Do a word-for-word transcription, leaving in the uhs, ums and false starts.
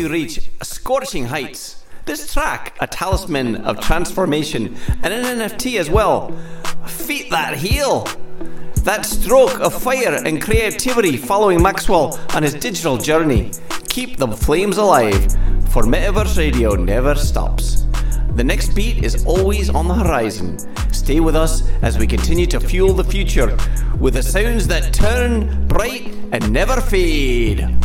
to reach scorching heights. This track, a talisman of transformation and an N F T as well. Feet that heal. That stroke of fire and creativity following Maxwell on his digital journey. Keep the flames alive, for Metaverse Radio never stops. The next beat is always on the horizon. Stay with us as we continue to fuel the future with the sounds that turn bright and never fade.